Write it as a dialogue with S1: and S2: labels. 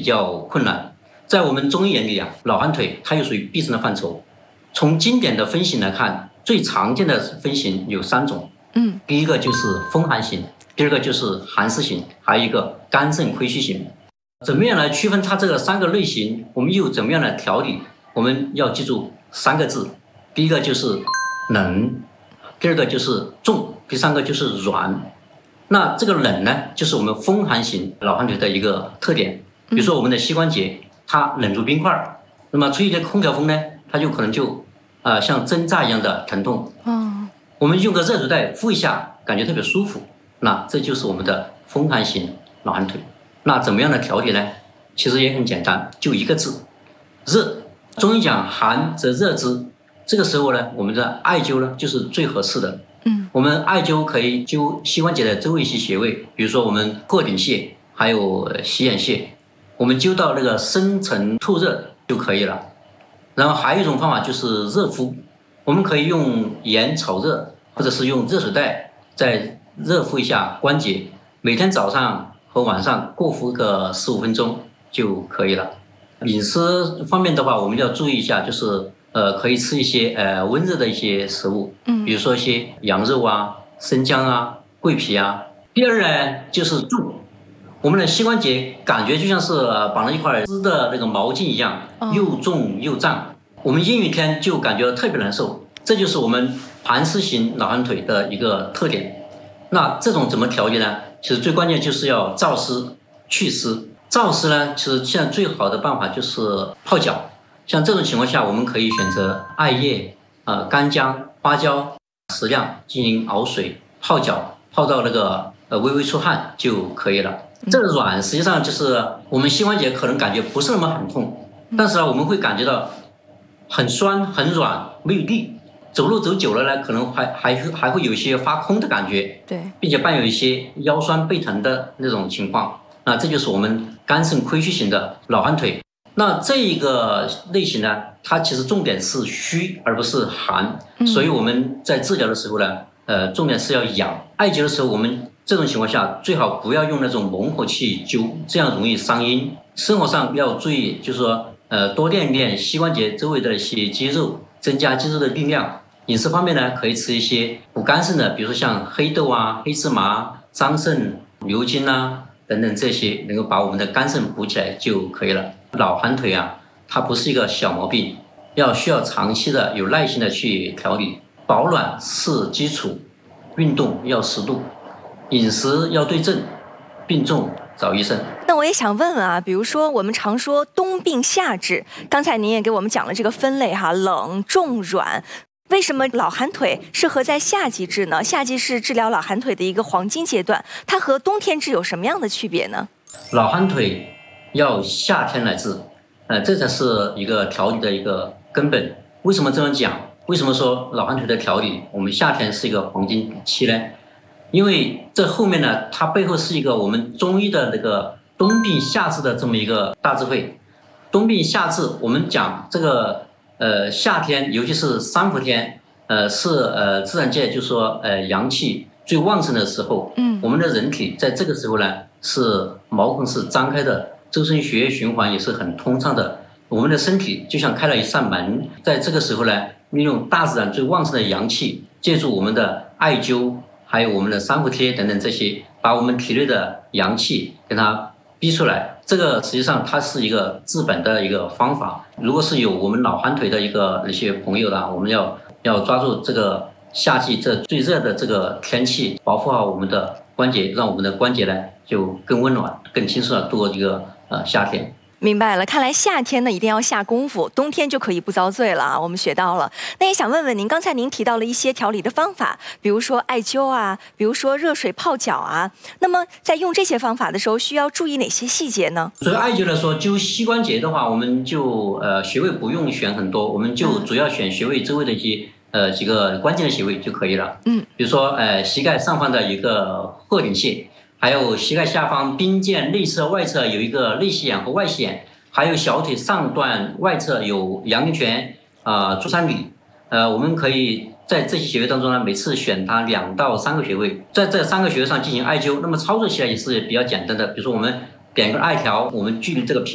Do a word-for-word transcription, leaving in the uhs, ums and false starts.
S1: 较困难。在我们中医眼里啊，老寒腿它又属于必胜的范畴。从经典的分型来看，最常见的分型有三种。
S2: 嗯，
S1: 第一个就是风寒型，第二个就是寒湿型，还有一个肝肾亏虚型。怎么样来区分它这个三个类型？我们又怎么样来调理？我们要记住三个字，第一个就是冷，第二个就是重，第三个就是软。那这个冷呢，就是我们风寒型老寒腿的一个特点。比如说我们的膝关节，它冷如冰块，那么吹一点空调风呢，它就可能就呃像针扎一样的疼痛。
S2: 哦，
S1: 我们用个热水袋敷一下，感觉特别舒服。那这就是我们的风寒型老寒腿。那怎么样的调理呢？其实也很简单，就一个字，热。中医讲寒则热之，这个时候呢，我们的艾灸呢就是最合适的。
S2: 嗯，
S1: 我们艾灸可以灸膝关节的周围一些穴位，比如说我们过顶穴，还有洗眼穴，我们灸到那个深层透热就可以了。然后还有一种方法就是热敷，我们可以用盐炒热，或者是用热水袋再热敷一下关节，每天早上和晚上各敷个十五分钟就可以了。饮食方面的话，我们要注意一下，就是呃可以吃一些呃温热的一些食物，
S2: 嗯，
S1: 比如说一些羊肉啊、生姜啊、桂皮啊。第二呢就是重，我们的膝关节感觉就像是绑了一块湿的那个毛巾一样，又重又胀，我们阴雨天就感觉特别难受。这就是我们寒湿型老寒腿的一个特点。那这种怎么调理呢？其实最关键就是要燥湿祛湿。燥湿呢，其实现在最好的办法就是泡脚。像这种情况下，我们可以选择艾叶、呃干姜、花椒适量进行熬水泡脚，泡到那个呃微微出汗就可以了。这个软实际上就是我们膝关节可能感觉不是那么很痛，但是呢我们会感觉到很酸很软没有力，走路走久了呢可能还还还会有一些发空的感觉，
S2: 对，
S1: 并且伴有一些腰酸背疼的那种情况。那这就是我们肝肾亏虚型的老寒腿。那这一个类型呢，它其实重点是虚而不是寒，所以我们在治疗的时候呢，呃，重点是要养。艾灸的时候，我们这种情况下最好不要用那种猛火去灸，这样容易伤阴。生活上要注意，就是说，呃，多练一练膝关节周围的一些肌肉，增加肌肉的力量。饮食方面呢，可以吃一些补肝肾的，比如说像黑豆啊、黑芝麻、桑葚、牛筋啊等等，这些能够把我们的肝肾补起来就可以了。老寒腿啊，它不是一个小毛病，要需要长期的有耐心的去调理。保暖是基础，运动要适度，饮食要对症，病重找医生。
S2: 那我也想问问啊，比如说我们常说冬病夏治，刚才您也给我们讲了这个分类哈，冷、重、软。为什么老寒腿适合在夏季治呢？夏季是治疗老寒腿的一个黄金阶段，它和冬天治有什么样的区别呢？
S1: 老寒腿要夏天来治，呃，这才是一个调理的一个根本。为什么这么讲？为什么说老寒腿的调理我们夏天是一个黄金期呢？因为这后面呢，它背后是一个我们中医的那个冬病夏治的这么一个大智慧。冬病夏治，我们讲这个呃夏天，尤其是三伏天，呃是呃自然界就说呃阳气最旺盛的时候。嗯，我们的人体在这个时候呢，是毛孔是张开的，周身血液循环也是很通畅的。我们的身体就像开了一扇门，在这个时候呢，利用大自然最旺盛的阳气，借助我们的艾灸，还有我们的三伏贴等等这些，把我们体内的阳气给它逼出来。这个实际上它是一个治本的一个方法。如果是有我们老寒腿的一个一些朋友呢，我们要要抓住这个夏季这最热的这个天气，保护好我们的关节，让我们的关节呢就更温暖、更轻松的度过一个呃夏天。
S2: 明白了，看来夏天呢一定要下功夫，冬天就可以不遭罪了啊。我们学到了。那也想问问您，刚才您提到了一些调理的方法，比如说艾灸啊，比如说热水泡脚啊。那么在用这些方法的时候，需要注意哪些细节呢？
S1: 所以艾灸来说，灸膝关节的话，我们就呃穴位不用选很多，我们就主要选穴位周围的一些呃几个关键的穴位就可以了。嗯，比如说呃膝盖上方的一个鹤顶穴。还有膝盖下方髌腱内侧外侧有一个内膝眼和外膝眼，还有小腿上段外侧有阳陵泉啊、足三里。呃，我们可以在这些穴位当中呢，每次选它两到三个穴位，在这三个穴位上进行艾灸。那么操作起来也是比较简单的，比如说我们点个艾条，我们距离这个皮